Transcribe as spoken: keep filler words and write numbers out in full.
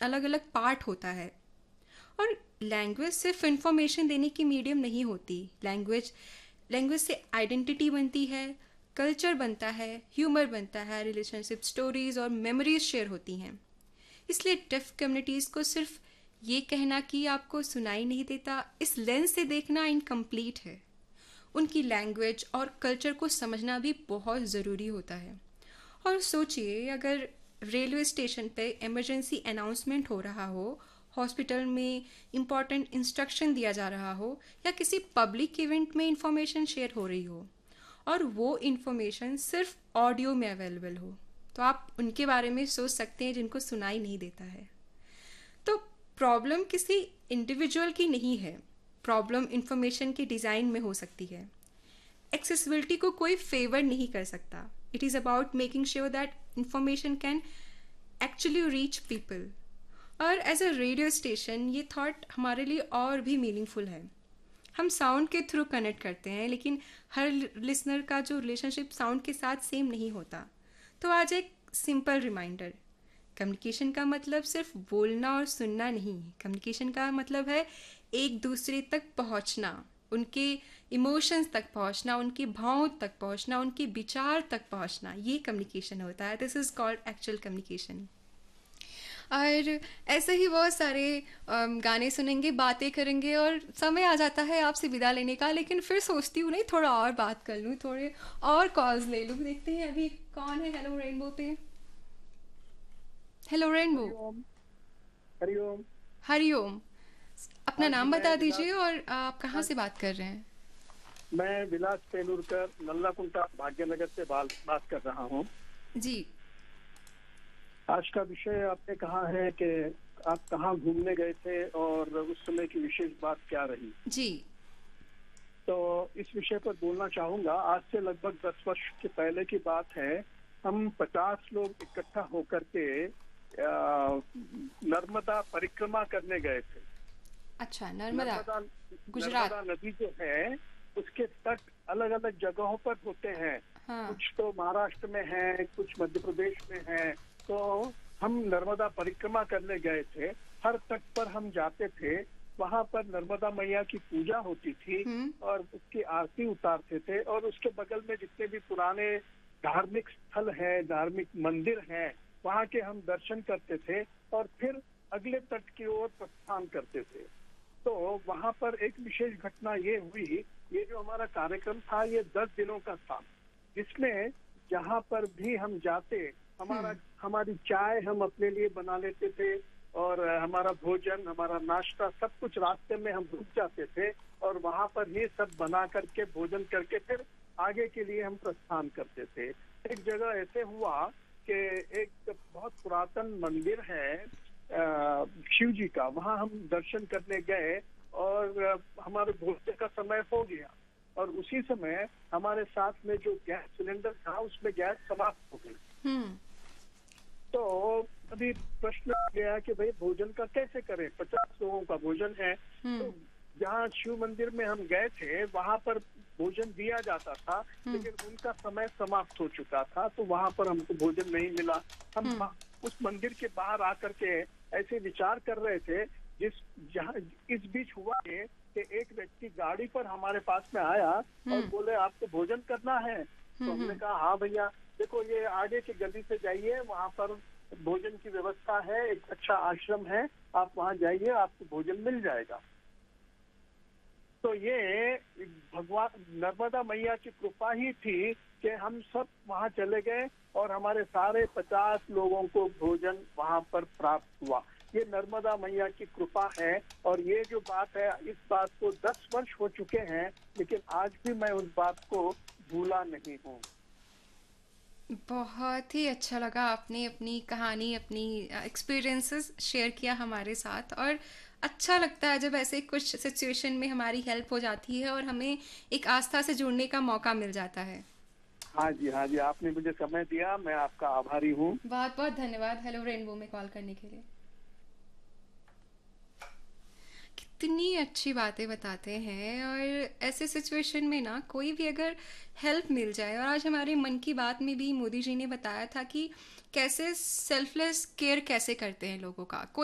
अलग अलग पार्ट होता है। और लैंग्वेज सिर्फ इंफॉर्मेशन देने की मीडियम नहीं होती। लैंग्वेज लैंग्वेज से आइडेंटिटी बनती है, कल्चर बनता है, ह्यूमर बनता है, रिलेशनशिप, स्टोरीज और मेमोरीज शेयर होती हैं। इसलिए डेफ कम्युनिटीज़ को सिर्फ ये कहना कि आपको सुनाई नहीं देता, इस लेंस से देखना इनकम्प्लीट है। उनकी लैंग्वेज और कल्चर को समझना भी बहुत ज़रूरी होता है। और सोचिए, अगर रेलवे स्टेशन पे इमरजेंसी अनाउंसमेंट हो रहा हो, हॉस्पिटल में इम्पॉर्टेंट इंस्ट्रक्शन दिया जा रहा हो, या किसी पब्लिक इवेंट में इंफॉर्मेशन शेयर हो रही हो और वो इंफॉर्मेशन सिर्फ ऑडियो में अवेलेबल हो, तो आप उनके बारे में सोच सकते हैं जिनको सुनाई नहीं देता है। तो प्रॉब्लम किसी इंडिविजुअल की नहीं है, प्रॉब्लम इंफॉर्मेशन के डिज़ाइन में हो सकती है। एक्सेसिबिलिटी को कोई फेवर नहीं कर सकता। It is about making sure that information can actually reach people. और एज अ रेडियो स्टेशन ये थॉट हमारे लिए और भी मीनिंगफुल है। हम साउंड के थ्रू कनेक्ट करते हैं, लेकिन हर लिसनर का जो रिलेशनशिप साउंड के साथ सेम नहीं होता। तो आज एक सिंपल रिमाइंडर, कम्युनिकेशन का मतलब सिर्फ बोलना और सुनना नहीं। कम्युनिकेशन का मतलब है एक दूसरे तक पहुंचना, उनके इमोशंस तक पहुंचना, उनके भावों तक पहुंचना, उनके विचार तक पहुंचना। ये कम्युनिकेशन होता है। This is called actual communication. और ऐसे ही बहुत सारे अम, गाने सुनेंगे, बातें करेंगे और समय आ जाता है आपसे विदा लेने का। लेकिन फिर सोचती हूँ नहीं, थोड़ा और बात कर लूँ, थोड़े और कॉल्स ले लूँ। देखते हैं अभी कौन है। हेलो रेनबो पे। Hello rainbow. हरिओम। हरिओम। हरिओम। अपना हाँ जी, नाम मैं बता विलास। दीजिए और आप कहाँ हाँ, से बात कर रहे हैं। मैं विलास पेलुरकर नल्लाकुंटा भाग्यनगर से बाल, बात कर रहा हूँ। जी। आज का विषय आपने कहा है कि आप कहाँ घूमने गए थे और उस समय की विशेष बात क्या रही। जी। तो इस विषय पर बोलना चाहूंगा। आज से लगभग दस वर्ष के पहले की बात है। हम पचास लोग इकट्ठा होकर के अ, नर्मदा परिक्रमा करने गए थे। अच्छा, नर्मदा, नर्मदा गुजरात। नर्मदा नदी जो है उसके तट अलग अलग जगहों पर होते हैं। हाँ। कुछ तो महाराष्ट्र में है, कुछ मध्य प्रदेश में है। तो हम नर्मदा परिक्रमा करने गए थे। हर तट पर हम जाते थे, वहां पर नर्मदा मैया की पूजा होती थी हम्म। और उसकी आरती उतारते थे। और उसके बगल में जितने भी पुराने धार्मिक स्थल हैं, धार्मिक मंदिर हैं, वहां के हम दर्शन करते थे और फिर अगले तट की ओर प्रस्थान करते थे। तो वहां पर एक विशेष घटना ये हुई। ये जो हमारा कार्यक्रम था ये दस दिनों का था, जिसमें जहां पर भी हम जाते, हमारा हम्म। हमारी चाय हम अपने लिए बना लेते थे और हमारा भोजन, हमारा नाश्ता, सब कुछ रास्ते में हम रुक जाते थे और वहां पर ये सब बना करके भोजन करके फिर आगे के लिए हम प्रस्थान करते थे। एक जगह ऐसे हुआ कि एक बहुत पुरातन मंदिर है अ, शिव जी का, वहां हम दर्शन करने गए और अ, हमारे भोजन का समय हो गया और उसी समय हमारे साथ में जो गैस सिलेंडर था उसमें गैस समाप्त हो गई। हम्म। तो अभी प्रश्न आ गया कि भाई भोजन का कैसे करें, पचास लोगों का भोजन है। तो हम्म। जहाँ शिव मंदिर में हम गए थे वहां पर भोजन दिया जाता था, हम्म। लेकिन उनका समय समाप्त हो चुका था, तो वहां पर हमको भोजन नहीं मिला। हम हम्म। बा- उस मंदिर के बाहर आकर के ऐसे विचार कर रहे थे। जिस जहाँ इस बीच हुआ ये कि एक व्यक्ति गाड़ी पर हमारे पास में आया और हम्म। बोले आपको भोजन करना है। तो हम्म। हमने कहा हाँ भैया, देखो ये आगे की गली से जाइए, वहां पर भोजन की व्यवस्था है, एक अच्छा आश्रम है, आप वहां जाइए, आपको भोजन मिल जाएगा। तो ये भगवान नर्मदा मैया की कृपा ही थी कि हम सब वहां चले गए और हमारे सारे पचास लोगों को भोजन वहां पर प्राप्त हुआ। ये नर्मदा मैया की कृपा है। और ये जो बात है, इस बात को दस वर्ष हो चुके हैं, लेकिन आज भी मैं उस बात को भूला नहीं हूँ। बहुत ही अच्छा लगा, आपने अपनी कहानी, अपनी एक्सपीरियंसेस शेयर किया हमारे साथ। और अच्छा लगता है जब ऐसे कुछ सिचुएशन में हमारी हेल्प हो जाती है और हमें एक आस्था से जुड़ने का मौका मिल जाता है। हाँ जी, हाँ जी, आपने मुझे समय दिया, मैं आपका आभारी हूँ। बहुत बहुत धन्यवाद हेलो रेनबो में कॉल करने के लिए। कितनी अच्छी बातें बताते हैं। और ऐसे सिचुएशन में ना कोई भी अगर हेल्प मिल जाए, और आज हमारे मन की बात में भी मोदी जी ने बताया था कि कैसे सेल्फलेस केयर कैसे करते हैं लोगों का।